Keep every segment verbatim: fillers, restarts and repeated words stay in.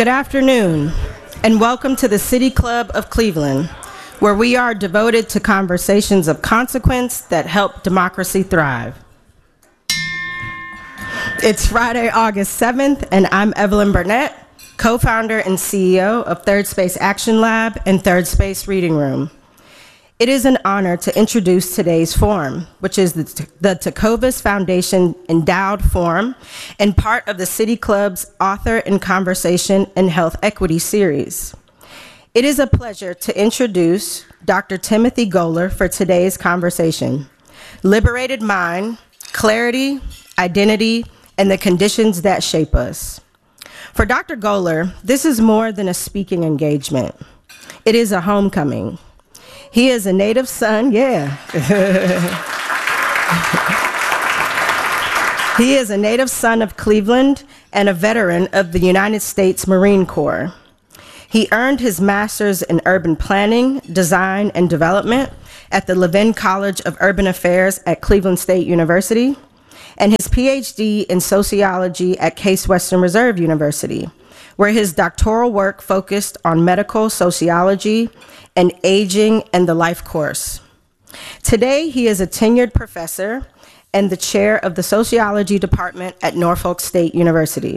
Good afternoon, and welcome to the City Club of Cleveland, where we are devoted to conversations of consequence that help democracy thrive. It's Friday, August seventh, and I'm Evelyn Burnett, co-founder and C E O of Third Space Action Lab and Third Space Reading Room. It is an honor to introduce today's forum, which is the, the Tecovas Foundation Endowed Forum and part of the City Club's Author in Conversation and Health Equity series. It is a pleasure to introduce Doctor Timothy Goler for today's conversation, Liberated Mind, Clarity, Identity, and the Conditions That Shape Us. For Doctor Goler, this is more than a speaking engagement. It is a homecoming. He is a native son, yeah. He is a native son of Cleveland and a veteran of the United States Marine Corps. He earned his master's in urban planning, design, and development at the Levin College of Urban Affairs at Cleveland State University, and his P H D in sociology at Case Western Reserve University, where his doctoral work focused on medical sociology and aging and the life course. Today, he is a tenured professor and the chair of the sociology department at Norfolk State University.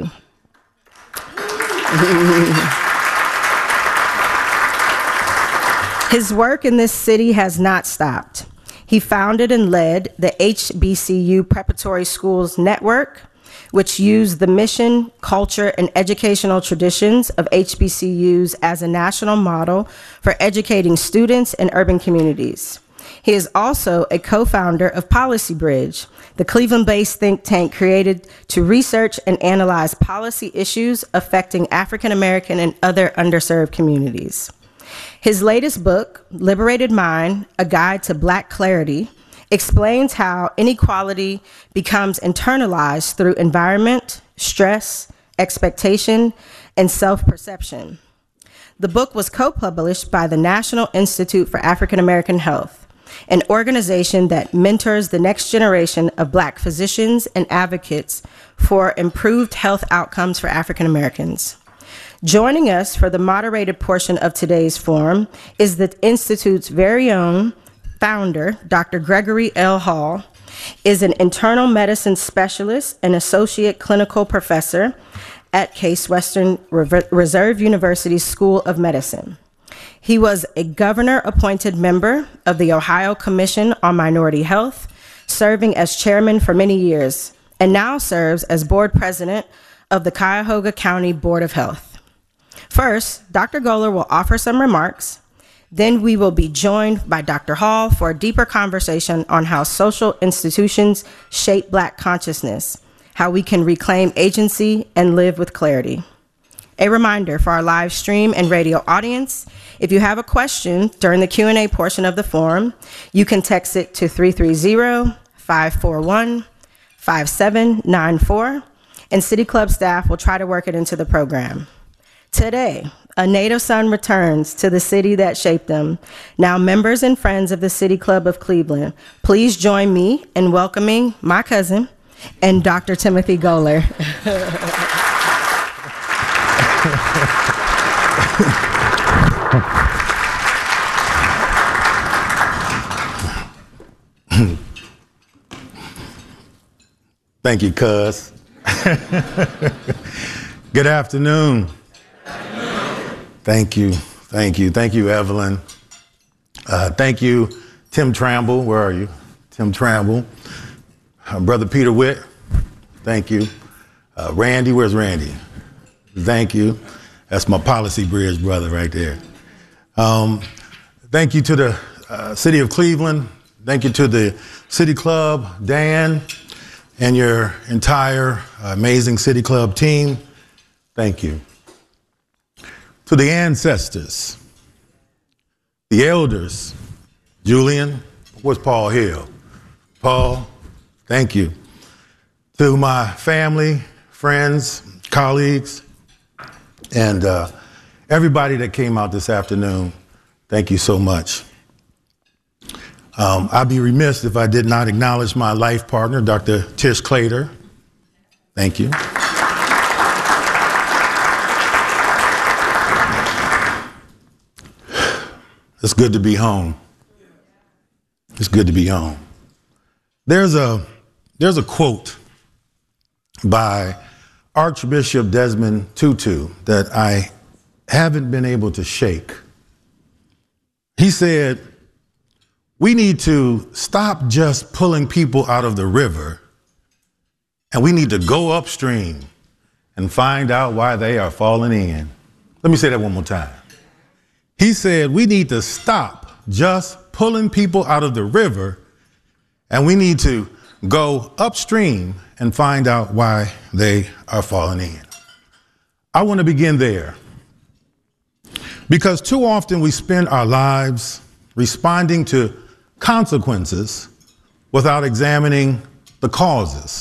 His work in this city has not stopped. He founded and led the H B C U Preparatory Schools Network, which used the mission, culture, and educational traditions of H B C Us as a national model for educating students in urban communities. He is also a co-founder of Policy Bridge, the Cleveland-based think tank created to research and analyze policy issues affecting African American and other underserved communities. His latest book, Liberated Mind, A Guide to Black Clarity, explains how inequality becomes internalized through environment, stress, expectation, and self-perception. The book was co-published by the National Institute for African American Health, an organization that mentors the next generation of Black physicians and advocates for improved health outcomes for African Americans. Joining us for the moderated portion of today's forum is the Institute's very own founder, Doctor Gregory L. Hall, is an internal medicine specialist and associate clinical professor at Case Western Reserve University School of Medicine. He was a governor-appointed member of the Ohio Commission on Minority Health, serving as chairman for many years, and now serves as board president of the Cuyahoga County Board of Health. First, Doctor Goler will offer some remarks. Then we will be joined by Doctor Hall for a deeper conversation on how social institutions shape Black consciousness, how we can reclaim agency and live with clarity. A reminder for our live stream and radio audience, if you have a question during the Q and A portion of the forum, you can text it to three three zero, five four one, five seven nine four, and City Club staff will try to work it into the program. Today, a native son returns to the city that shaped them. Now, members and friends of the City Club of Cleveland, please join me in welcoming my cousin and Doctor Timothy Goler. Thank you, cuz. Good afternoon. Thank you, thank you, thank you, Evelyn. Uh, thank you, Tim Tramble. Where are you? Tim Tramble. Uh, Brother Peter Witt. Thank you. Uh, Randy, where's Randy? Thank you. That's my Policy Bridge brother right there. Um, thank you to the uh, City of Cleveland. Thank you to the City Club, Dan, and your entire amazing City Club team. Thank you. To the ancestors, the elders, Julian, where's Paul Hill? Paul, thank you. To my family, friends, colleagues, and uh, everybody that came out this afternoon, thank you so much. Um, I'd be remiss if I did not acknowledge my life partner, Doctor Tish Claytor. Thank you. It's good to be home. It's good to be home. There's a there's a quote by Archbishop Desmond Tutu that I haven't been able to shake. He said, "We need to stop just pulling people out of the river, and we need to go upstream and find out why they are falling in." Let me say that one more time. He said, we need to stop just pulling people out of the river, and we need to go upstream and find out why they are falling in. I want to begin there because too often we spend our lives responding to consequences without examining the causes.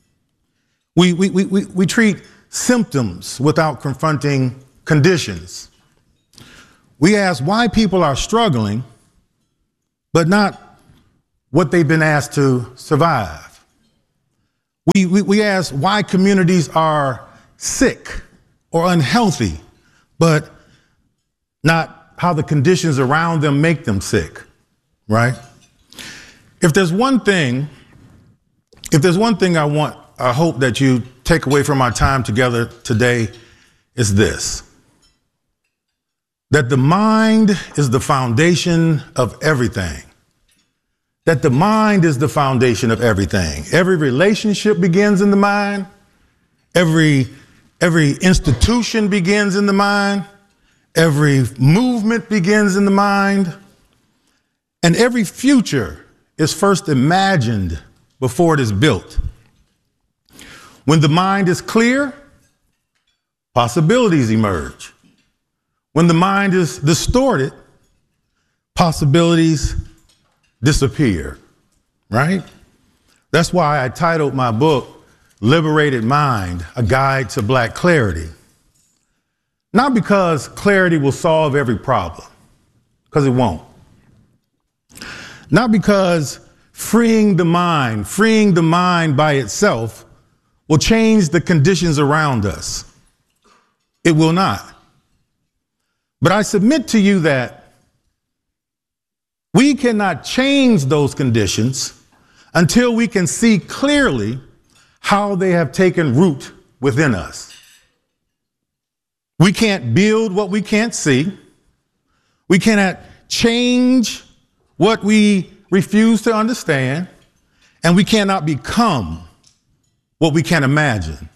We, we, we, we, we treat symptoms without confronting conditions. We ask why people are struggling, but not what they've been asked to survive. We, we, we ask why communities are sick or unhealthy, but not how the conditions around them make them sick, right? If there's one thing, if there's one thing I want, I hope that you take away from our time together today, is this: that the mind is the foundation of everything. That the mind is the foundation of everything. Every relationship begins in the mind. Every, every institution begins in the mind. Every movement begins in the mind. And every future is first imagined before it is built. When the mind is clear, possibilities emerge. When the mind is distorted, possibilities disappear, right? That's why I titled my book, Liberated Mind, A Guide to Black Clarity. Not because clarity will solve every problem, because it won't. Not because freeing the mind, freeing the mind by itself will change the conditions around us. It will not. But I submit to you that we cannot change those conditions until we can see clearly how they have taken root within us. We can't build what we can't see. We cannot change what we refuse to understand. And we cannot become what we can't imagine.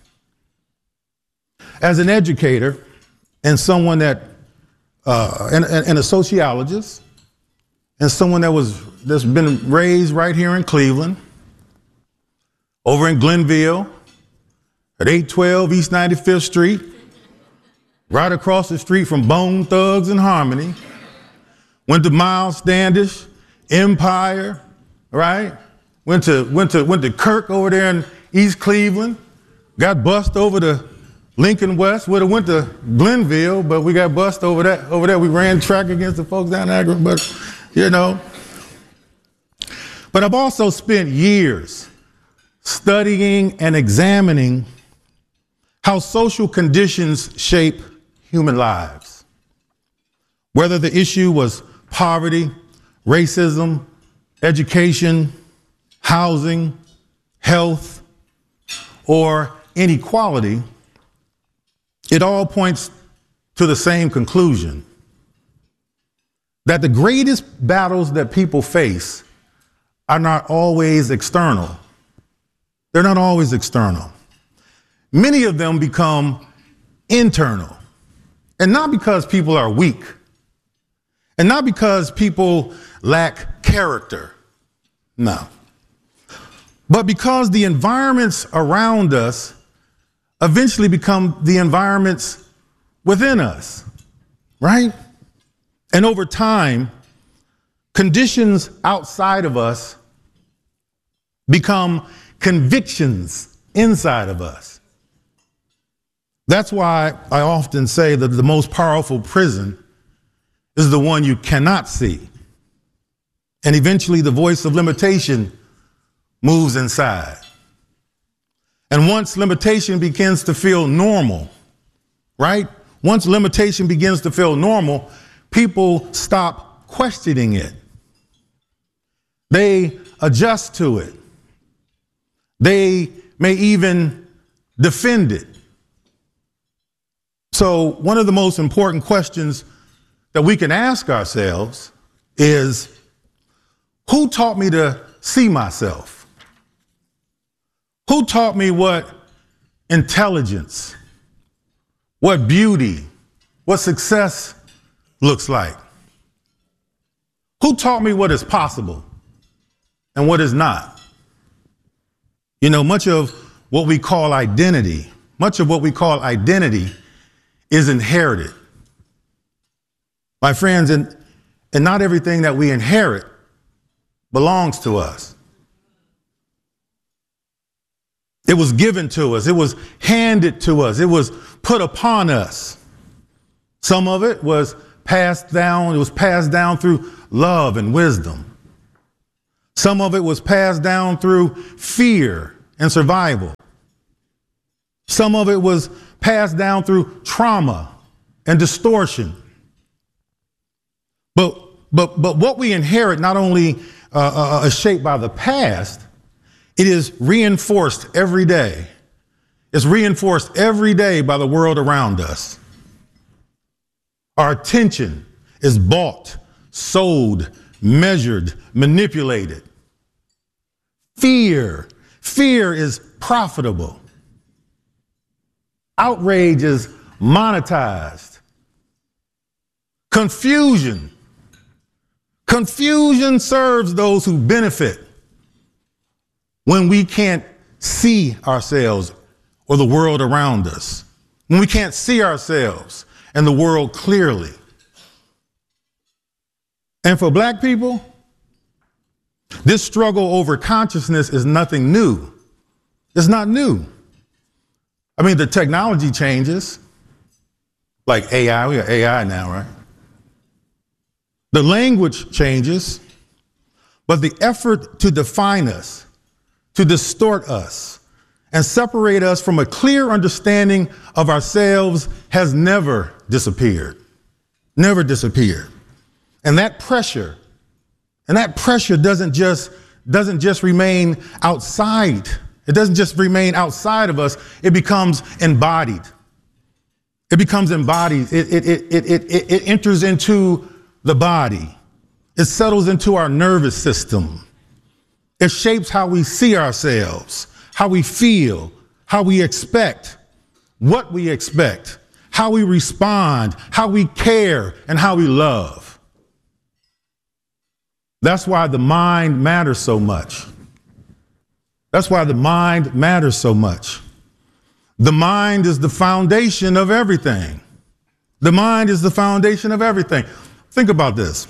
As an educator and someone that, uh, and, and a sociologist, and someone that was, that's been raised right here in Cleveland, over in Glenville, at eight twelve East ninety-fifth Street, right across the street from Bone Thugs and Harmony, went to Miles Standish, Empire, right? Went to, went to, went to Kirk over there in East Cleveland, got bussed over to Lincoln West, would have went to Glenville, but we got bussed over that, over there. We ran track against the folks down there, but you know. But I've also spent years studying and examining how social conditions shape human lives. Whether the issue was poverty, racism, education, housing, health, or inequality, it all points to the same conclusion: that the greatest battles that people face are not always external. They're not always external. Many of them become internal. And not because people are weak, and not because people lack character. No. But because the environments around us eventually become the environments within us, right? And over time, conditions outside of us become convictions inside of us. That's why I often say that the most powerful prison is the one you cannot see. And eventually the voice of limitation moves inside. And once limitation begins to feel normal, right? Once limitation begins to feel normal, people stop questioning it. They adjust to it. They may even defend it. So one of the most important questions that we can ask ourselves is, who taught me to see myself? Who taught me what intelligence, what beauty, what success looks like? Who taught me what is possible and what is not? You know, much of what we call identity, much of what we call identity is inherited. My friends, and, and not everything that we inherit belongs to us. It was given to us. It was handed to us. It was put upon us. Some of it was passed down. It was passed down through love and wisdom. Some of it was passed down through fear and survival. Some of it was passed down through trauma and distortion. But but but what we inherit not only uh, uh, is shaped by the past, it is reinforced every day. It's reinforced every day by the world around us. Our attention is bought, sold, measured, manipulated. Fear, fear is profitable. Outrage is monetized. Confusion. Confusion serves those who benefit when we can't see ourselves or the world around us, when we can't see ourselves and the world clearly. And for Black people, this struggle over consciousness is nothing new. It's not new. I mean, the technology changes, like A I. We got A I now, right? The language changes, but the effort to define us, to distort us, and separate us from a clear understanding of ourselves has never disappeared. Never disappeared. And that pressure, and that pressure doesn't just doesn't just remain outside. It doesn't just remain outside of us. It becomes embodied. It becomes embodied. It it it it it, it enters into the body. It settles into our nervous system. It shapes how we see ourselves, how we feel, how we expect, what we expect, how we respond, how we care, and how we love. That's why the mind matters so much. That's why the mind matters so much. The mind is the foundation of everything. The mind is the foundation of everything. Think about this.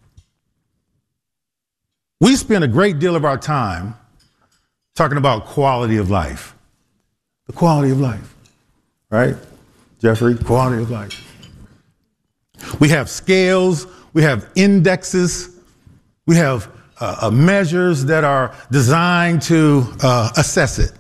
We spend a great deal of our time talking about quality of life. The quality of life, right? Jeffrey, quality of life. We have scales, we have indexes, we have uh, uh, measures that are designed to uh, assess it.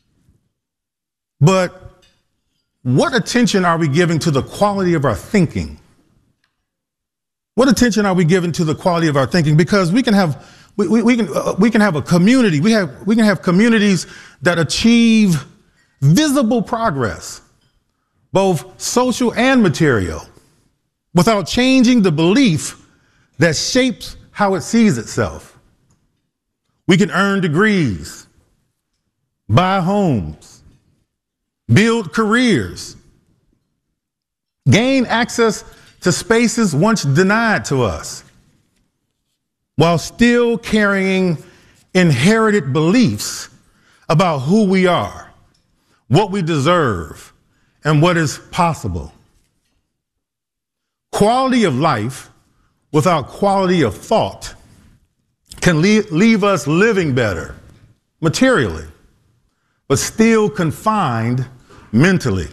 But what attention are we giving to the quality of our thinking? What attention are we giving to the quality of our thinking? Because we can have we, we, we can uh, we can have a community. We have we can have communities that achieve visible progress, both social and material, without changing the belief that shapes how it sees itself. We can earn degrees, buy homes, build careers, gain access to spaces once denied to us, while still carrying inherited beliefs about who we are, what we deserve, and what is possible. Quality of life without quality of thought can leave, leave us living better materially, but still confined mentally.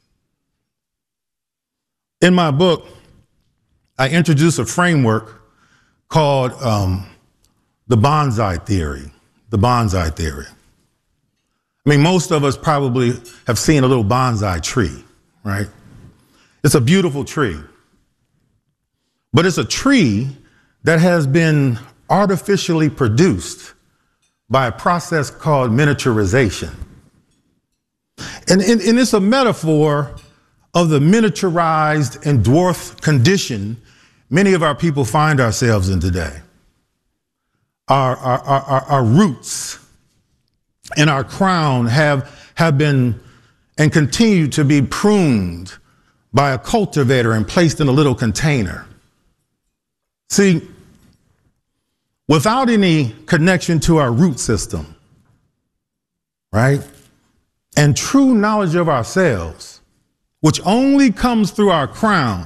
In my book, I introduce a framework called um, the bonsai theory, the bonsai theory. I mean, most of us probably have seen a little bonsai tree, right? It's a beautiful tree, but it's a tree that has been artificially produced by a process called miniaturization. And, and, and it's a metaphor of the miniaturized and dwarfed condition many of our people find ourselves in today. Our, our, our, our roots and our crown have, have been and continue to be pruned by a cultivator and placed in a little container. See, without any connection to our root system, right, and true knowledge of ourselves, which only comes through our crown,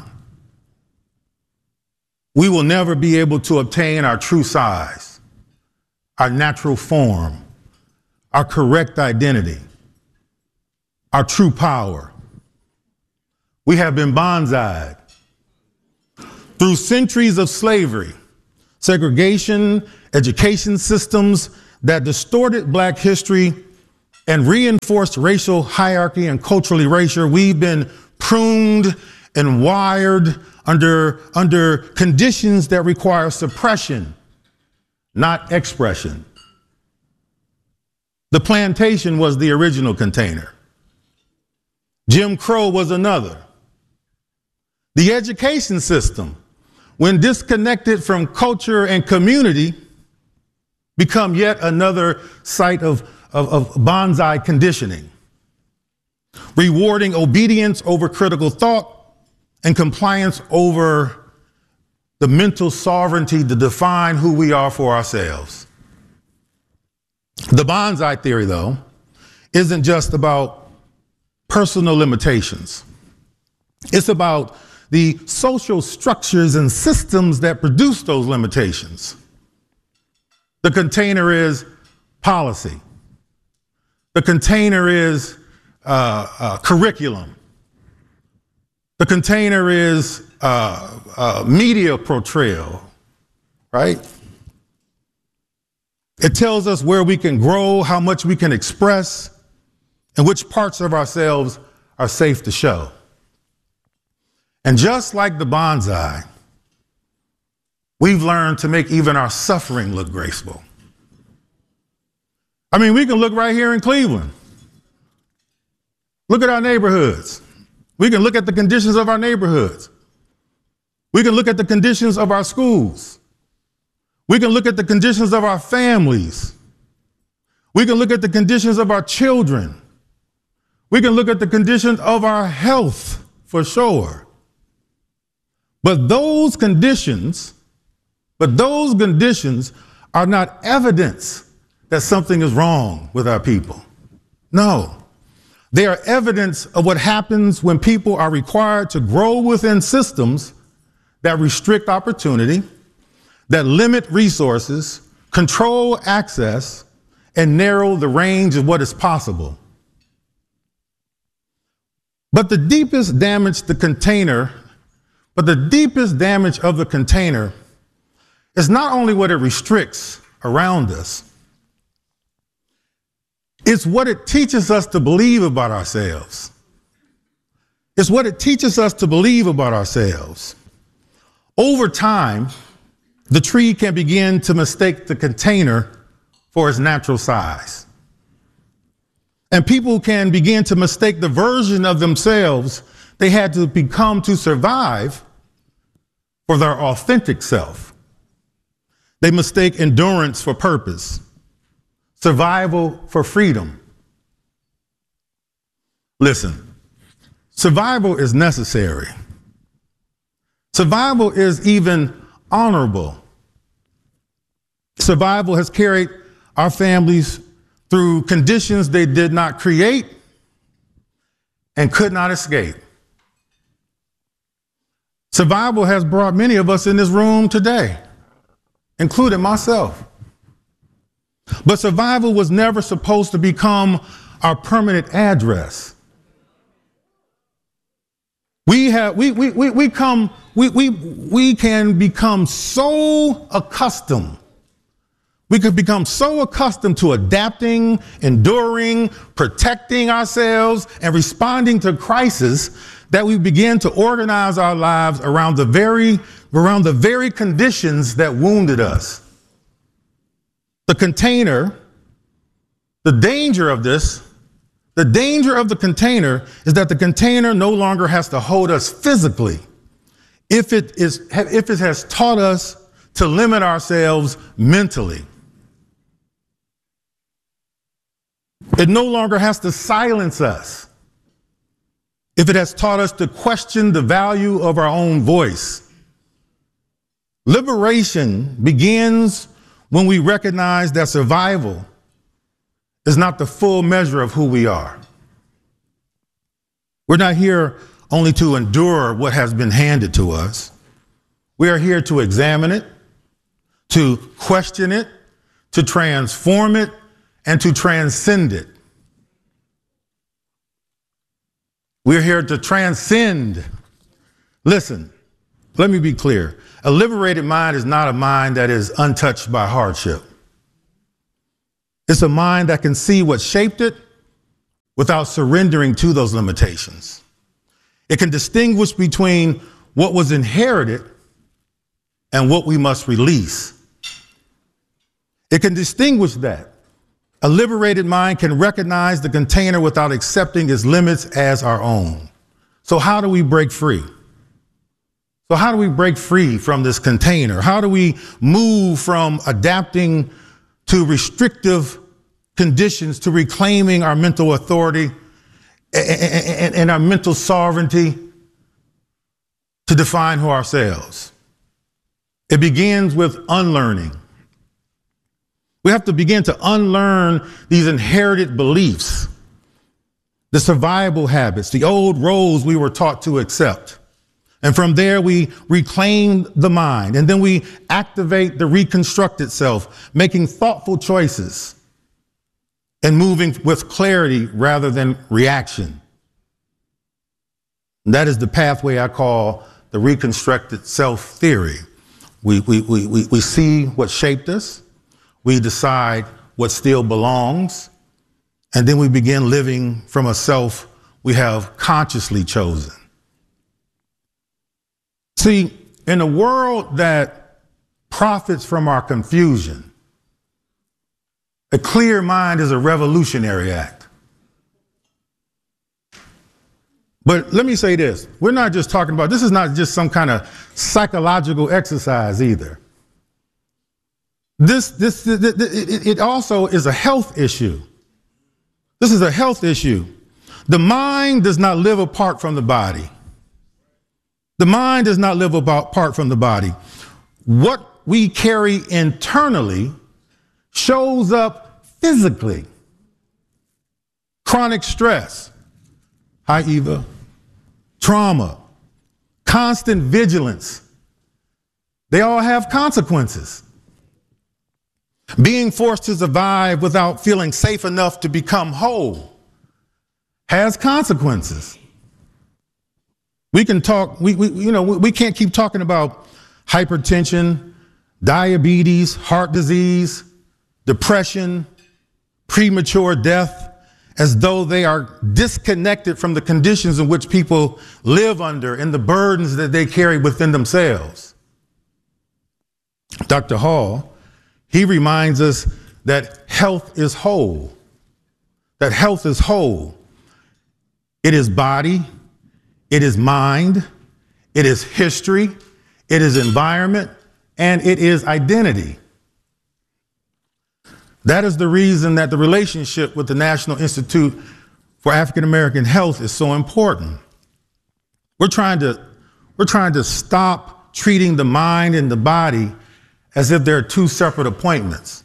we will never be able to obtain our true size, our natural form, our correct identity, our true power. We have been bonsai'd through centuries of slavery, segregation, education systems that distorted Black history and reinforced racial hierarchy and cultural erasure. We've been pruned and wired under, under conditions that require suppression, not expression. The plantation was the original container. Jim Crow was another. The education system, when disconnected from culture and community, become yet another site of, of, of bonsai conditioning, rewarding obedience over critical thought and compliance over the mental sovereignty to define who we are for ourselves. The bonsai theory, though, isn't just about personal limitations. It's about the social structures and systems that produce those limitations. The container is policy. The container is uh, uh, curriculum. The container is uh, uh, media portrayal, right? It tells us where we can grow, how much we can express, and which parts of ourselves are safe to show. And just like the bonsai, we've learned to make even our suffering look graceful. I mean, we can look right here in Cleveland. Look at our neighborhoods. We can look at the conditions of our neighborhoods. We can look at the conditions of our schools. We can look at the conditions of our families. We can look at the conditions of our children. We can look at the conditions of our health, for sure. But those conditions, but those conditions are not evidence that something is wrong with our people. No, they are evidence of what happens when people are required to grow within systems that restrict opportunity, that limit resources, control access, and narrow the range of what is possible. But the deepest damage the container, but the deepest damage of the container is not only what it restricts around us, it's what it teaches us to believe about ourselves. It's what it teaches us to believe about ourselves. Over time, the tree can begin to mistake the container for its natural size. And people can begin to mistake the version of themselves they had to become to survive for their authentic self. They mistake endurance for purpose, survival for freedom. Listen, survival is necessary. Survival is even honorable. Survival has carried our families through conditions they did not create and could not escape. Survival has brought many of us in this room today, including myself. But survival was never supposed to become our permanent address. We have we we we, we come we, we we can become so accustomed. We could become so accustomed to adapting, enduring, protecting ourselves, and responding to crisis that we begin to organize our lives around the very around the very conditions that wounded us. The container, the danger of this, the danger of the container is that the container no longer has to hold us physically if it is, if it has taught us to limit ourselves mentally. It no longer has to silence us if it has taught us to question the value of our own voice. Liberation begins when we recognize that survival is not the full measure of who we are. We're not here only to endure what has been handed to us. We are here to examine it, to question it, to transform it, and to transcend it. We're here to transcend. Listen, let me be clear. A liberated mind is not a mind that is untouched by hardship. It's a mind that can see what shaped it without surrendering to those limitations. It can distinguish between what was inherited and what we must release. It can distinguish that. A liberated mind can recognize the container without accepting its limits as our own. So how do we break free? So how do we break free from this container? How do we move from adapting to restrictive conditions to reclaiming our mental authority and, and our mental sovereignty to define who ourselves? It begins with unlearning. We have to begin to unlearn these inherited beliefs, the survival habits, the old roles we were taught to accept. And from there, we reclaim the mind, and then we activate the reconstructed self, making thoughtful choices and moving with clarity rather than reaction. And that is the pathway I call the reconstructed self theory. We, we, we, we, we see what shaped us. We decide what still belongs, and then we begin living from a self we have consciously chosen. See, in a world that profits from our confusion, a clear mind is a revolutionary act. But let me say this, we're not just talking about, this is not just some kind of psychological exercise either. This, this, this it, it also is a health issue. This is a health issue. The mind does not live apart from the body. The mind does not live apart from the body. What we carry internally shows up physically. Chronic stress, hi Eva, trauma, constant vigilance. They all have consequences. Being forced to survive without feeling safe enough to become whole has consequences. We can talk, we, we you know, we, we can't keep talking about hypertension, diabetes, heart disease, depression, premature death, as though they are disconnected from the conditions in which people live under and the burdens that they carry within themselves. Doctor Hall, he reminds us that health is whole, that health is whole. It is body, it is mind, it is history, it is environment, and it is identity. That is the reason that the relationship with the National Institute for African American Health is so important. We're trying to, we're trying to stop treating the mind and the body as if they're two separate appointments.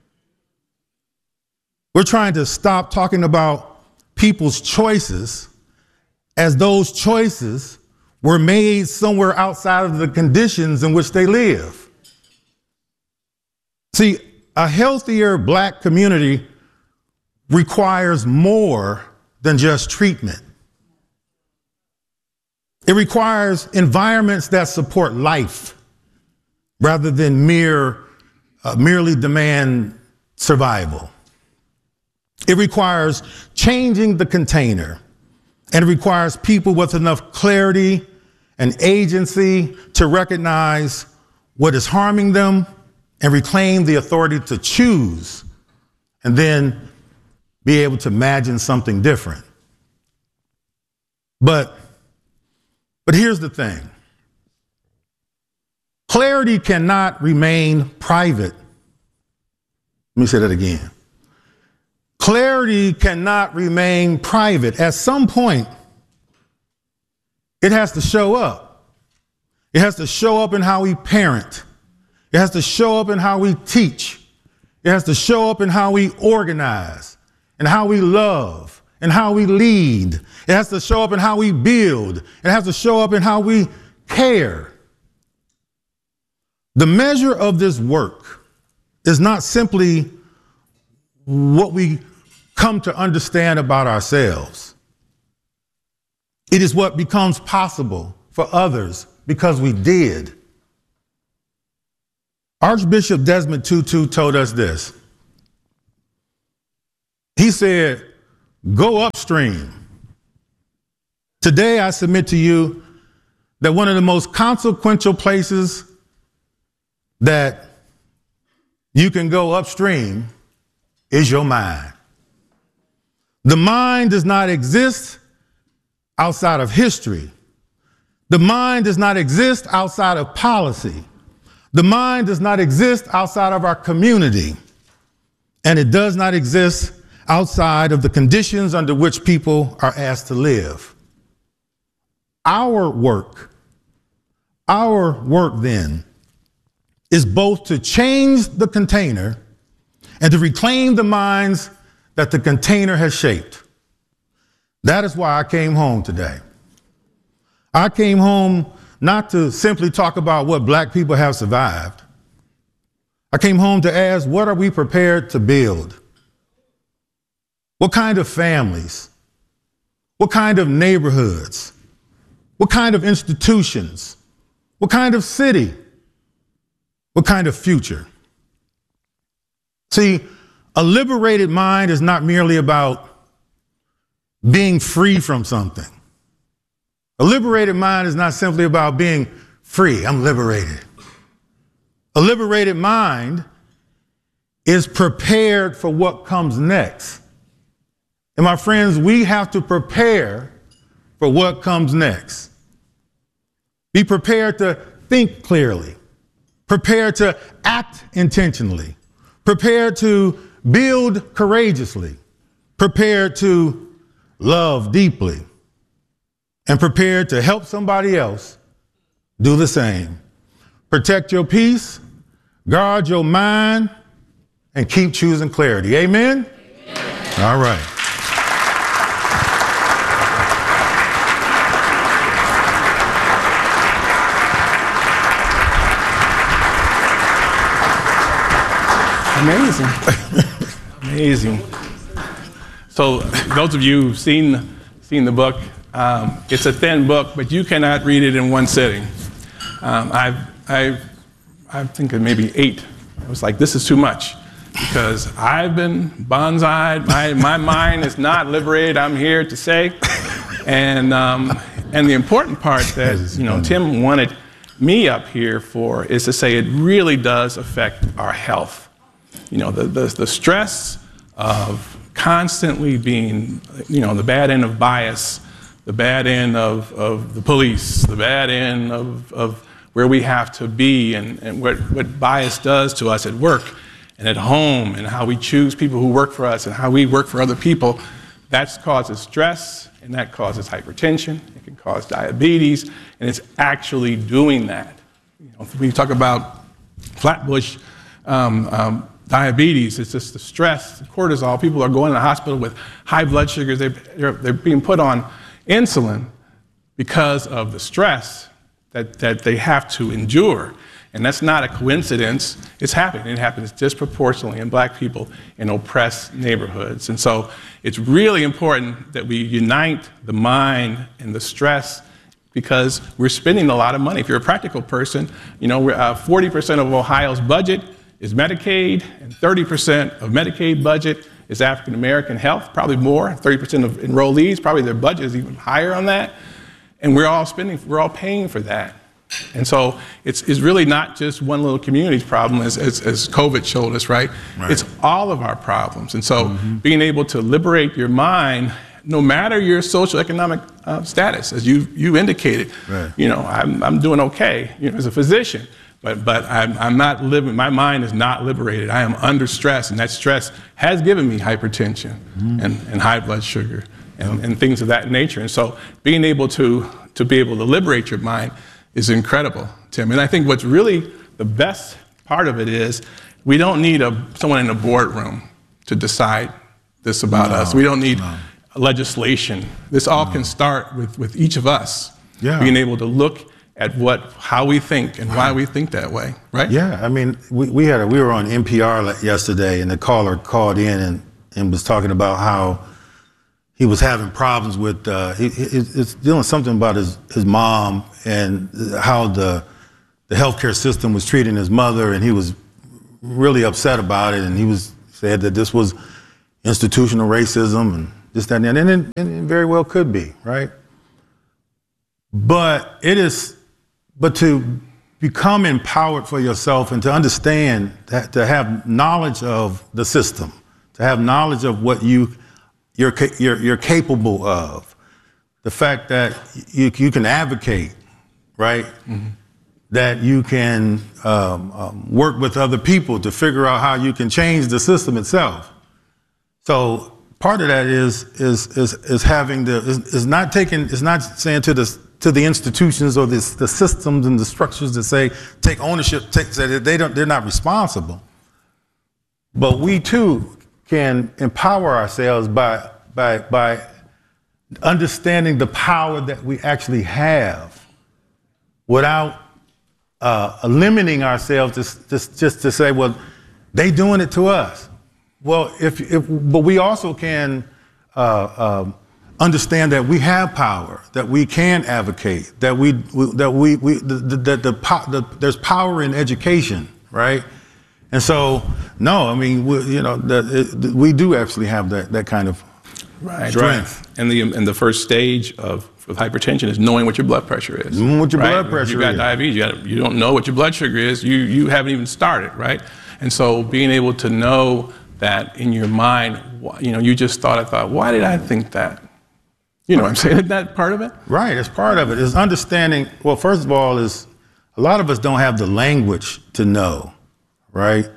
We're trying to stop talking about people's choices as those choices were made somewhere outside of the conditions in which they live. See, a healthier Black community requires more than just treatment. It requires environments that support life rather than mere, uh, merely demand survival. It requires changing the container, and it requires people with enough clarity an agency to recognize what is harming them and reclaim the authority to choose and then be able to imagine something different. But, but here's the thing. Clarity cannot remain private. Let me say that again. Clarity cannot remain private. At some point, it has to show up. It has to show up in how we parent. It has to show up in how we teach. It has to show up in how we organize and how we love and how we lead. It has to show up in how we build. It has to show up in how we care. The measure of this work is not simply what we come to understand about ourselves. It is what becomes possible for others because we did. Archbishop Desmond Tutu told us this. He said, go upstream. Today, I submit to you that one of the most consequential places that you can go upstream is your mind. The mind does not exist outside of history. The mind does not exist outside of policy. The mind does not exist outside of our community. And it does not exist outside of the conditions under which people are asked to live. Our work, our work then, is both to change the container and to reclaim the minds that the container has shaped. That is why I came home today. I came home not to simply talk about what black people have survived. I came home to ask, what are we prepared to build? What kind of families? What kind of neighborhoods? What kind of institutions? What kind of city? What kind of future? See, a liberated mind is not merely about being free from something. A liberated mind is not simply about being free. I'm liberated. A liberated mind is prepared for what comes next. And my friends, we have to prepare for what comes next. Be prepared to think clearly. Prepared to act intentionally. Prepared to build courageously. Prepared to love deeply. And prepared to help somebody else do the same. Protect your peace, guard your mind, and keep choosing clarity. Amen? Amen. All right. Amazing. Amazing. So those of you who've seen, seen the book, um, it's a thin book, but you cannot read it in one sitting. Um, I've, I've, I think of maybe eight. I was like, this is too much because I've been bonsai'd. My, my mind is not liberated, I'm here to say. And, um, and the important part that, you know, Tim wanted me up here for is to say it really does affect our health. You know, the, the, the stress of constantly being, you know, the bad end of bias, the bad end of, of the police, the bad end of, of where we have to be and, and what, what bias does to us at work and at home and how we choose people who work for us and how we work for other people, that causes stress and that causes hypertension. It can cause diabetes, and it's actually doing that. You know, when you talk about Flatbush, um, um, diabetes, it's just the stress, the cortisol. People are going to the hospital with high blood sugars. They're, they're, they're being put on insulin because of the stress that, that they have to endure. And that's not a coincidence. It's happening. It happens disproportionately in black people in oppressed neighborhoods. And so it's really important that we unite the mind and the stress because we're spending a lot of money. If you're a practical person, you know, uh, forty percent of Ohio's budget is Medicaid, and thirty percent of Medicaid budget is African American health, probably more. thirty percent of enrollees, probably their budget is even higher on that. And we're all spending, we're all paying for that. And so it's, it's really not just one little community's problem, as, as, as COVID showed us, right? right? It's all of our problems. And so mm-hmm. being able to liberate your mind, no matter your social economic uh, status, as you, you indicated, right. you know, I'm, I'm doing okay, you know, as a physician, but, but I'm, I'm not living, my mind is not liberated. I am under stress, and that stress has given me hypertension mm-hmm. and, and high blood sugar and, and things of that nature. And so being able to, to be able to liberate your mind is incredible, Tim. And I think what's really the best part of it is we don't need a, someone in a boardroom to decide this about no, us. We don't need no. legislation. This all no. can start with, with each of us yeah. being able to look at what, how we think and why we think that way, right? Yeah, I mean, we, we had a, we were on N P R yesterday, and the caller called in and, and was talking about how he was having problems with, uh, he, it's dealing something about his, his mom and how the, the healthcare system was treating his mother, and he was really upset about it, and he was said that this was institutional racism and this, that, and that, and it, and it very well could be, right? But it is, but to become empowered for yourself and to understand, that, to have knowledge of the system, to have knowledge of what you, You're, you're, you're capable of, the fact that you, you can advocate, right? Mm-hmm. That you can um, um, work with other people to figure out how you can change the system itself. So part of that is is is, is having the is, is not taking is not saying to the to the institutions or the the systems and the structures that say take ownership, take say that they don't they're not responsible. But we too can empower ourselves by by by understanding the power that we actually have without uh, limiting ourselves just, just just to say, well, they doing it to us. Well, if, if but we also can uh, um, understand that we have power, that we can advocate, that we, we that we we that the, the, the, the there's power in education, right? And so, no, I mean, we, you know, that it, we do actually have that, that kind of right, strength. Right. And the and the first stage of, of hypertension is knowing what your blood pressure is. Knowing what your right? blood pressure you got is. diabetes, you, got, you don't know what your blood sugar is. You you haven't even started, right? And so, being able to know that in your mind, you know, you just thought, I thought, why did I think that? You know what I'm saying? Isn't that part of it? Right. It's part of it. It's understanding. Well, first of all, is a lot of us don't have the language to know. Right?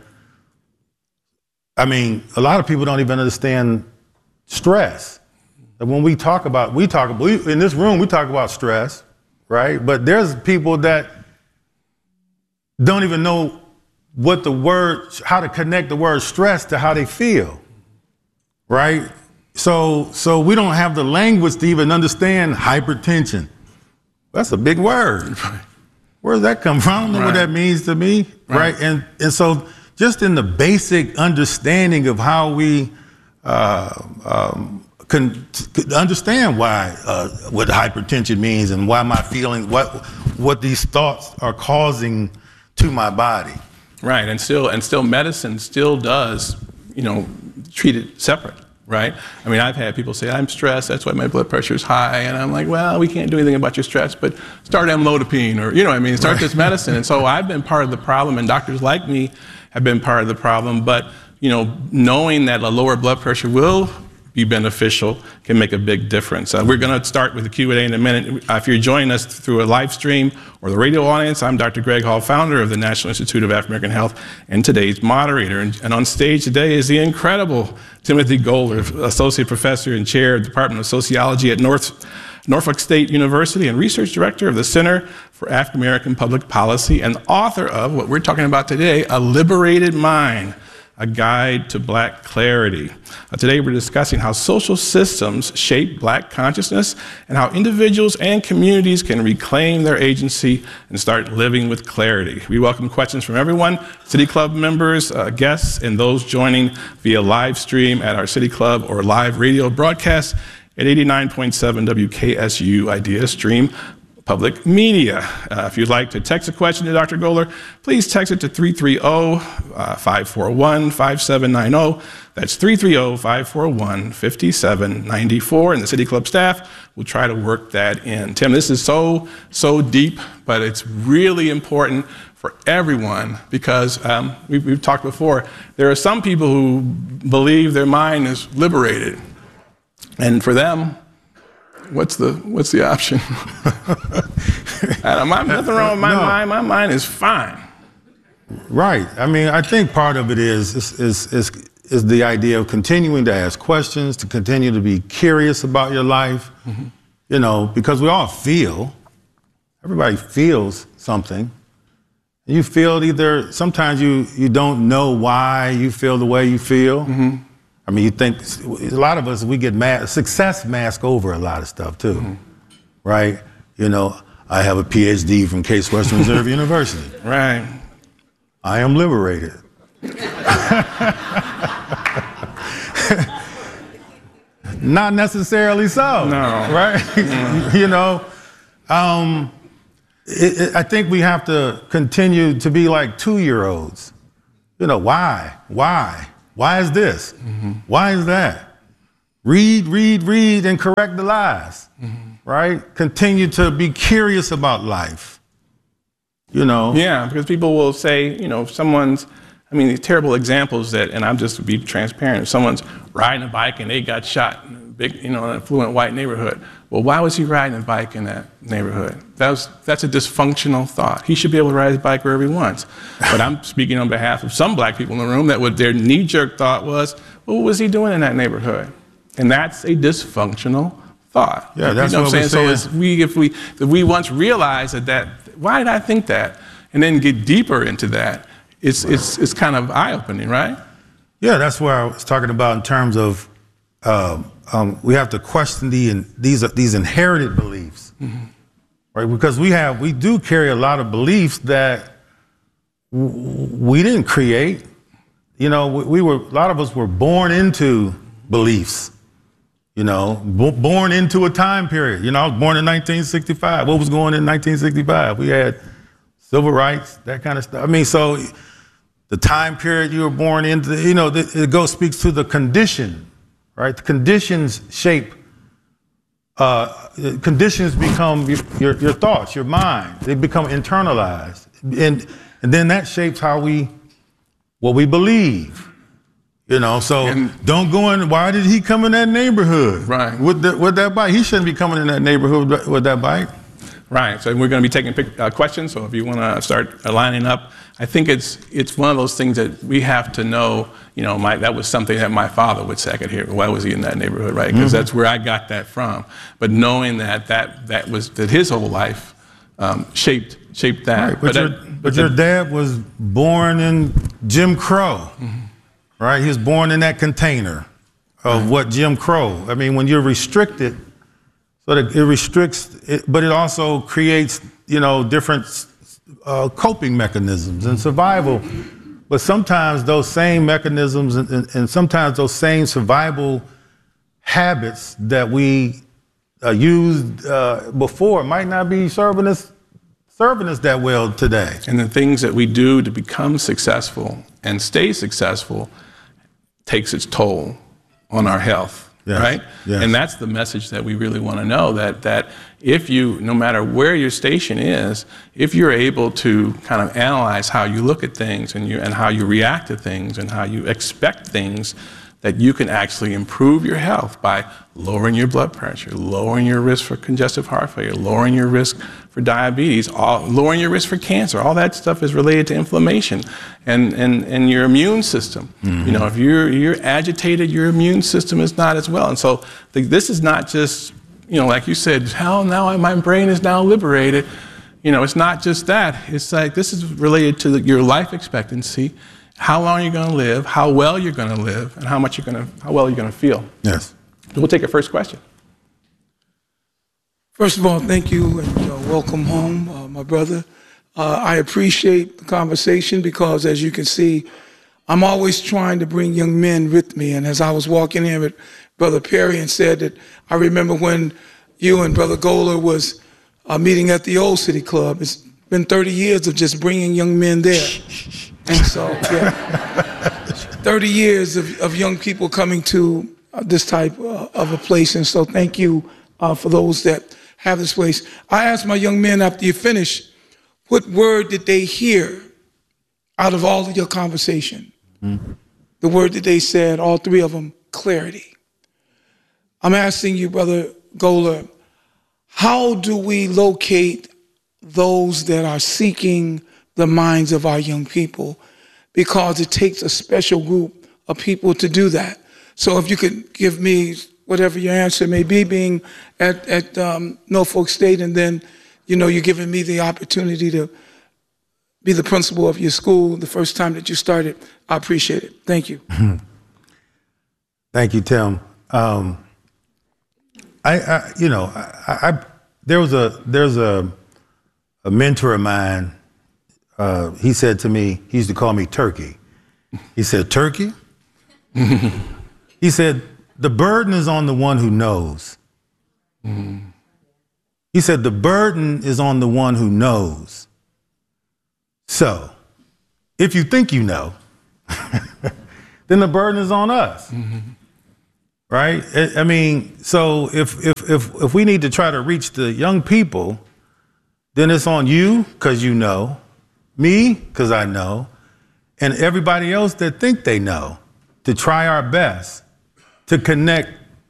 I mean, a lot of people don't even understand stress. When we talk about, we talk about, we, in this room, we talk about stress, right? But there's people that don't even know what the word, how to connect the word stress to how they feel, right? So, so we don't have the language to even understand hypertension. That's a big word. Where does that come from? I don't know right. what that means to me, right? right? And and so just in the basic understanding of how we uh, um, can, can understand why uh, what hypertension means and why my feelings, what what these thoughts are causing to my body. Right, and still and still medicine still does, you know, treat it separate. Right? I mean, I've had people say, I'm stressed, that's why my blood pressure is high. And I'm like, well, we can't do anything about your stress, but start amlodipine or, you know what I mean, start right. this medicine. And so I've been part of the problem, and doctors like me have been part of the problem. But, you know, knowing that a lower blood pressure will be beneficial can make a big difference. Uh, we're going to start with the Q and A in a minute. Uh, if you're joining us through a live stream or the radio audience, I'm Doctor Greg Hall, founder of the National Institute of African American Health, and today's moderator. And, and on stage today is the incredible Timothy Golder, Associate Professor and Chair of the Department of Sociology at North, Norfolk State University and Research Director of the Center for African American Public Policy and author of what we're talking about today, A Liberated Mind, A Guide to Black Clarity. Uh, today we're discussing how social systems shape Black consciousness and how individuals and communities can reclaim their agency and start living with clarity. We welcome questions from everyone, City Club members, uh, guests, and those joining via live stream at our City Club or live radio broadcast at eighty-nine point seven W K S U Idea Stream Public Media. Uh, if you'd like to text a question to Doctor Goler, please text it to three three zero, five four one, five seven nine zero. That's three three zero, five four one, five seven nine four, and the City Club staff will try to work that in. Tim, this is so, so deep, but it's really important for everyone because um, we've, we've talked before, there are some people who believe their mind is liberated, and for them, What's the what's the option? I don't, nothing wrong with my no. mind. My mind is fine. Right. I mean, I think part of it is is, is is is the idea of continuing to ask questions, to continue to be curious about your life. Mm-hmm. You know, because we all feel. Everybody feels something. You feel either. Sometimes you you don't know why you feel the way you feel. Mm-hmm. I mean, you think, a lot of us, we get mad, success mask over a lot of stuff too, mm-hmm. right? You know, I have a P H D from Case Western Reserve University. Right. I am liberated. Not necessarily so. No. Right? Mm. You know, um, it, it, I think we have to continue to be like two-year-olds. You know, why? Why? Why is this? Mm-hmm. Why is that? Read, read, read, and correct the lies, mm-hmm. right? Continue to be curious about life, you know? Yeah, because people will say, you know, someone's, I mean, these terrible examples that, and I'm just to be transparent, if someone's riding a bike and they got shot in a big, you know, in an affluent white neighborhood, well, why was he riding a bike in that neighborhood? That was, that's a dysfunctional thought. He should be able to ride his bike wherever he wants. But I'm speaking on behalf of some black people in the room that what their knee-jerk thought was, well, what was he doing in that neighborhood? And that's a dysfunctional thought. Yeah, that's you know what, what I'm saying. saying. So it's we, if we, if we once realize that, that, why did I think that? And then get deeper into that, it's, it's, it's kind of eye-opening, right? Yeah, that's where I was talking about in terms of, um, um, we have to question the, in, these, these inherited beliefs, mm-hmm. right? Because we have, we do carry a lot of beliefs that w- we didn't create. You know, we, we were, a lot of us were born into beliefs, you know, b- born into a time period. You know, I was born in nineteen sixty-five. What was going on in nineteen sixty-five? We had civil rights, that kind of stuff. I mean, so the time period you were born into, you know, it goes, speaks to the condition. Right, the conditions shape. Uh, conditions become your, your your thoughts, your mind. They become internalized, and and then that shapes how we, what we believe. You know, so and don't go in. Why did he come in that neighborhood? Right. With the, with that bike, he shouldn't be coming in that neighborhood with that bike. Right. So we're going to be taking uh, questions. So if you want to start lining up, I think it's it's one of those things that we have to know. You know, my, that was something that my father would say. I could hear, why was he in that neighborhood, right? Because mm-hmm. that's where I got that from. But knowing that that that was that his whole life um, shaped shaped that. Right. But, but, your, that, but your dad was born in Jim Crow, mm-hmm. right? He was born in that container of right. what Jim Crow. I mean, when you're restricted, so that it restricts, it, but it also creates, you know, different uh, coping mechanisms and survival. But sometimes those same mechanisms and, and, and sometimes those same survival habits that we uh, used uh, before might not be serving us, serving us that well today. And the things that we do to become successful and stay successful takes its toll on our health. Yes. Right? Yes. And that's the message that we really want to know, that that if you, no matter where your station is, if you're able to kind of analyze how you look at things and you and how you react to things and how you expect things, that you can actually improve your health by lowering your blood pressure, lowering your risk for congestive heart failure, lowering your risk for diabetes, all, lowering your risk for cancer. All that stuff is related to inflammation and, and, and your immune system. Mm-hmm. You know, if you're, you're agitated, your immune system is not as well. And so the, this is not just, you know, like you said, how now my brain is now liberated. You know, it's not just that. It's like this is related to the, your life expectancy, how long you're going to live, how well you're going to live, and how much you're going to, how well you're going to feel. Yes. So we'll take our first question. First of all, thank you and uh, welcome home, uh, my brother. Uh, I appreciate the conversation because, as you can see, I'm always trying to bring young men with me. And as I was walking in with Brother Perry and said that I remember when you and Brother Goler was uh, meeting at the Old City Club. It's been thirty years of just bringing young men there. And so, yeah, thirty years of, of young people coming to uh, this type uh, of a place. And so thank you uh, for those that have this place. I asked my young men after you finish, what word did they hear out of all of your conversation? Mm-hmm. The word that they said, all three of them, clarity. I'm asking you, Brother Goler, how do we locate those that are seeking the minds of our young people? Because it takes a special group of people to do that. So if you could give me whatever your answer may be, being at, at um, Norfolk State, and then, you know, you're giving me the opportunity to be the principal of your school the first time that you started, I appreciate it. Thank you. Thank you, Tim. Um, I, I, you know, I, I there was a there's a a mentor of mine. Uh, he said to me, he used to call me Turkey. He said, "Turkey." He said, "The burden is on the one who knows." Mm-hmm. He said, "The burden is on the one who knows." So, if you think you know, then the burden is on us, mm-hmm. right? I, I mean, so if, if if if we need to try to reach the young people, then it's on you because you know, me because I know, and everybody else that think they know, to try our best to connect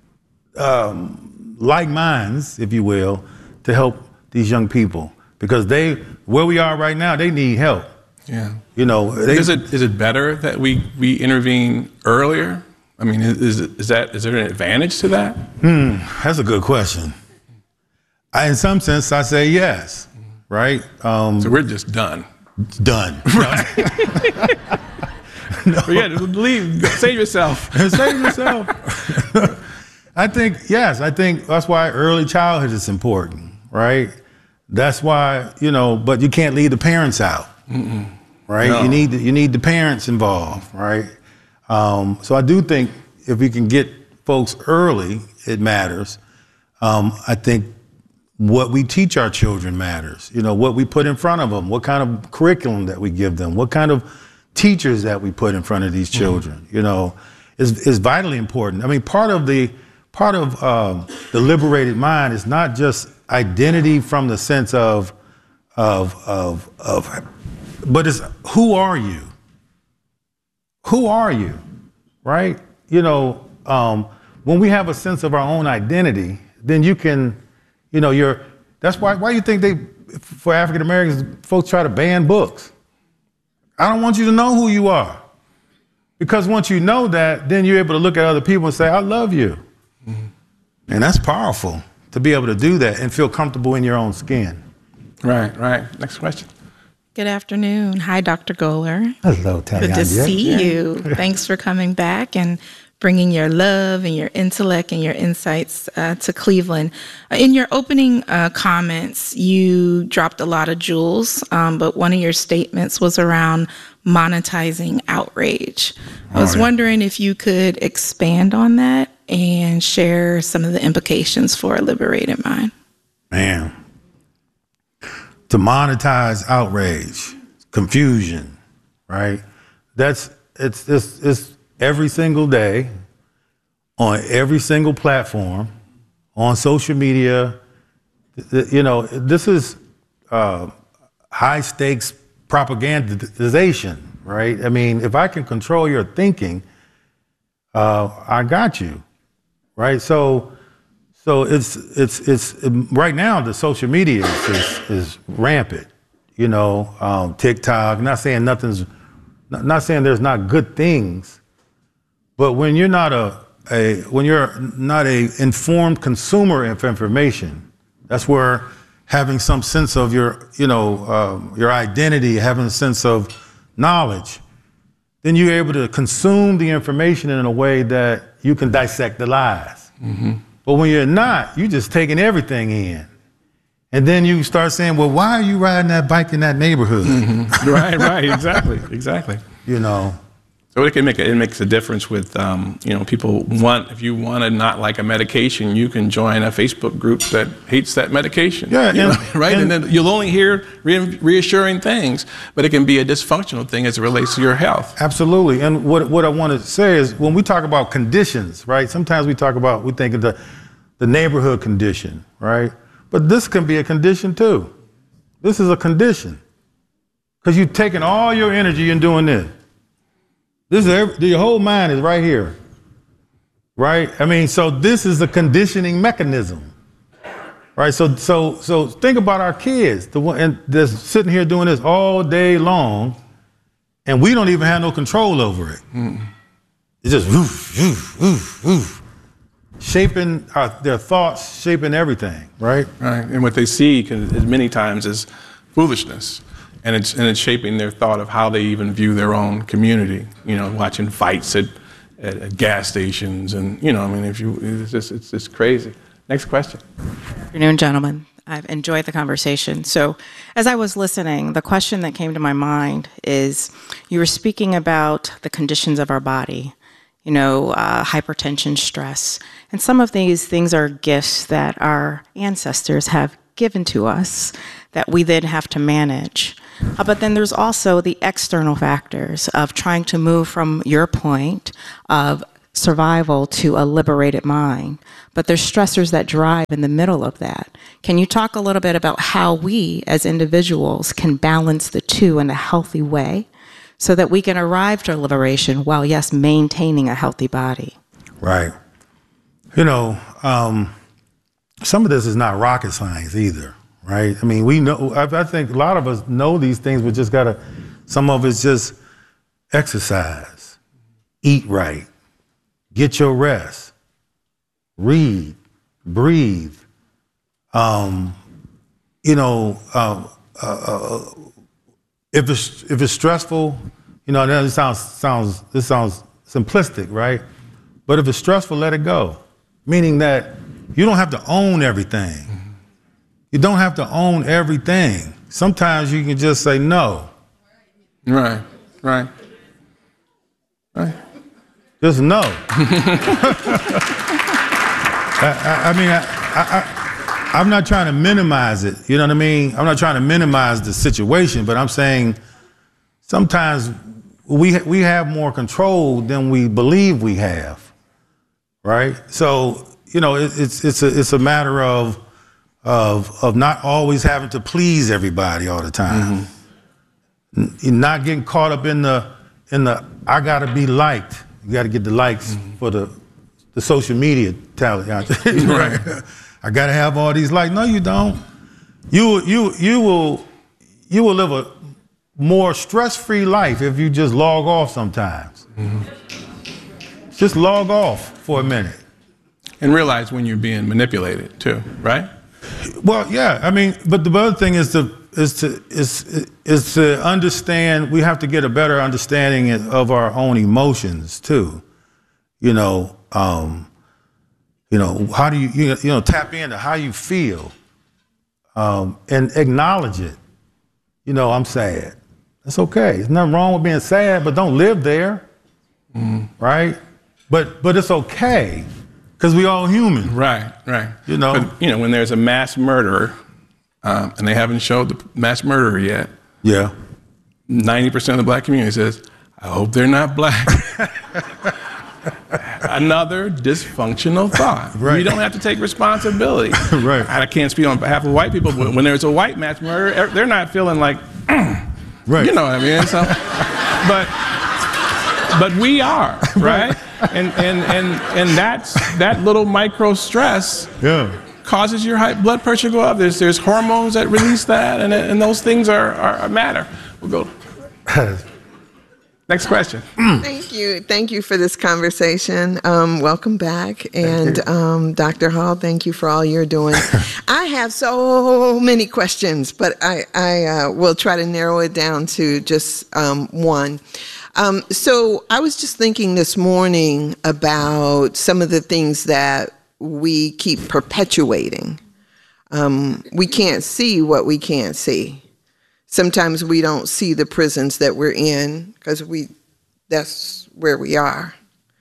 um, like minds, if you will, to help these young people. Because they, where we are right now, they need help. Yeah. You know, they, is it is it better that we, we intervene earlier? I mean, is is that is there an advantage to that? Hmm, that's a good question. I, in some sense, I say yes. Right. Um, so we're just done. Done. Right. No. Yeah, leave. Save yourself. Save yourself. I think yes. I think that's why early childhood is important. Right. That's why, you know, but you can't leave the parents out, Mm-mm. right? No. You need you need the parents involved, right? Um, so I do think if we can get folks early, it matters. Um, I think what we teach our children matters. You know, what we put in front of them, what kind of curriculum that we give them, what kind of teachers that we put in front of these children, mm-hmm. you know, is is vitally important. I mean, part of the part of um, the liberated mind is not just identity from the sense of, of, of, of, but it's who are you? Who are you, right? You know, um, when we have a sense of our own identity, then you can, you know, you're, that's why, why you think they, for African Americans, folks try to ban books. I don't want you to know who you are. Because once you know that, then you're able to look at other people and say, I love you. Mm-hmm. And that's powerful. To be able to do that and feel comfortable in your own skin. Right, right. Next question. Good afternoon. Hi, Doctor Goler. Hello, Tanya. Good to see you. Thanks for coming back and bringing your love and your intellect and your insights uh, to Cleveland. In your opening uh, comments, you dropped a lot of jewels, um, but one of your statements was around monetizing outrage. I was oh, yeah. wondering if you could expand on that and share some of the implications for a liberated mind. Man, to monetize outrage, confusion, right? That's it's it's, it's every single day on every single platform, on social media. You know, this is uh, high stakes propagandization, right? I mean, if I can control your thinking, uh, I got you. Right, so, so it's it's it's right now the social media is is, is rampant, you know. Um, TikTok. Not saying nothing's, not, not saying there's not good things, but when you're not a a when you're not a informed consumer of information, that's where having some sense of your you know um, your identity, having a sense of knowledge, then you're able to consume the information in a way that you can dissect the lies. Mm-hmm. But when you're not, you're just taking everything in. And then you start saying, well, why are you riding that bike in that neighborhood? Mm-hmm. Right, right, exactly, exactly. You know, So it can make a, it makes a difference with um, you know, people want, if you want to not like a medication, you can join a Facebook group that hates that medication. Yeah, you and, know, right, and, and then you'll only hear re- reassuring things, but it can be a dysfunctional thing as it relates to your health. Absolutely, and what what I want to say is when we talk about conditions, right? Sometimes we talk about we think of the the neighborhood condition, right? But this can be a condition too. This is a condition because you've taken all your energy in doing this. This is every, your whole mind is right here, right? I mean, so this is a conditioning mechanism, right? So, so, so think about our kids, the one and that's sitting here doing this all day long, and we don't even have no control over it. Mm. It's just woof, woof, woof, woof, shaping our, their thoughts, shaping everything, right? Right, and what they see can, as many times is foolishness. And it's and it's shaping their thought of how they even view their own community. You know, watching fights at, at, at gas stations, and you know, I mean, if you, it's just it's just crazy. Next question. Good afternoon, gentlemen. I've enjoyed the conversation. So, as I was listening, the question that came to my mind is, you were speaking about the conditions of our body. You know, uh, hypertension, stress, and some of these things are gifts that our ancestors have given to us that we then have to manage. Uh, but then there's also the external factors of trying to move from your point of survival to a liberated mind. But there's stressors that drive in the middle of that. Can you talk a little bit about how we as individuals can balance the two in a healthy way so that we can arrive to liberation while, yes, maintaining a healthy body? Right. You know, um, some of this is not rocket science either. Right? I mean, we know, I, I think a lot of us know these things, but just gotta, some of it's just exercise, eat right, get your rest, read, breathe. Um, you know, uh, uh, uh, if it's if it's stressful, you know, this sounds sounds this sounds simplistic, right? But if it's stressful, let it go. Meaning that you don't have to own everything. You don't have to own everything. Sometimes you can just say no. Right, right, right. Just no. I, I, I mean, I, I, I, I'm not trying to minimize it. You know what I mean? I'm not trying to minimize the situation, but I'm saying sometimes we we have more control than we believe we have, right? So you know, it, it's it's a it's a matter of. Of of not always having to please everybody all the time. Mm-hmm. N- not getting caught up in the in the I gotta be liked. You gotta get the likes mm-hmm. for the the social media talent. Right. I gotta have all these likes. No, you don't. You you you will you will live a more stress-free life if you just log off sometimes. Mm-hmm. Just log off for a minute. And realize when you're being manipulated too, right? Well, yeah, I mean, but the other thing is to is to is is to understand. We have to get a better understanding of our own emotions too. You know, um, you know, how do you you know tap into how you feel, um, and acknowledge it. You know, I'm sad. That's okay. There's nothing wrong with being sad, but don't live there, mm. right? But but it's okay. Because we all human. Right, right. You know, but, you know, when there's a mass murderer, um, and they haven't showed the mass murderer yet. Yeah. ninety percent of the black community says, I hope they're not black. Another dysfunctional thought. Right. You don't have to take responsibility. Right. I can't speak on behalf of white people, but when there's a white mass murderer, they're not feeling like, mm. Right. You know what I mean? So, but, but we are, right? And and and and that's that little micro stress yeah. causes your high blood pressure to go up. There's there's hormones that release that, and and those things are, are matter. We'll go. Next question. Thank you. Thank you for this conversation. Um, welcome back. And um, Doctor Hall, thank you for all you're doing. I have so many questions, but I, I uh, will try to narrow it down to just um, one. Um, so I was just thinking this morning about some of the things that we keep perpetuating. Um, we can't see what we can't see. Sometimes we don't see the prisons that we're in because we that's where we are.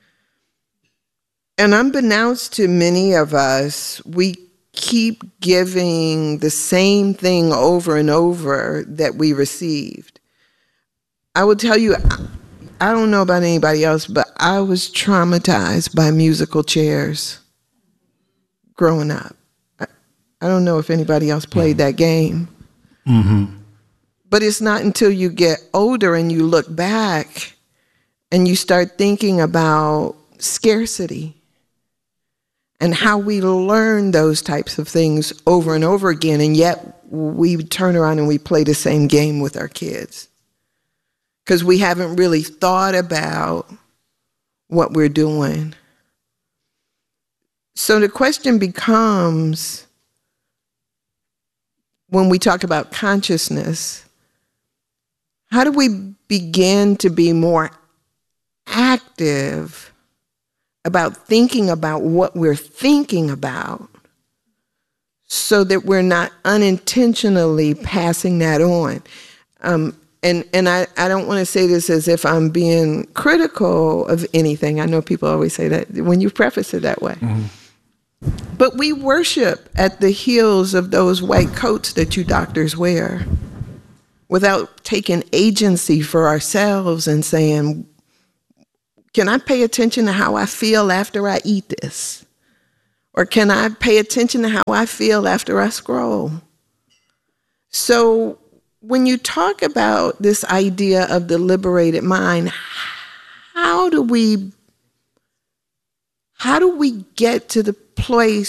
And unbeknownst to many of us, we keep giving the same thing over and over that we received. I will tell you, I don't know about anybody else, but I was traumatized by musical chairs growing up. I, I don't know if anybody else played that game. Mm-hmm. But it's not until you get older and you look back and you start thinking about scarcity and how we learn those types of things over and over again, and yet we turn around and we play the same game with our kids because we haven't really thought about what we're doing. So the question becomes, when we talk about consciousness, how do we begin to be more active about thinking about what we're thinking about so that we're not unintentionally passing that on? Um, and and I, I don't want to say this as if I'm being critical of anything. I know people always say that when you preface it that way. Mm-hmm. But we worship at the heels of those white coats that you doctors wear without taking agency for ourselves and saying, can I pay attention to how I feel after I eat this? Or can I pay attention to how I feel after I scroll? So when you talk about this idea of the liberated mind, how do we, how do we get to the place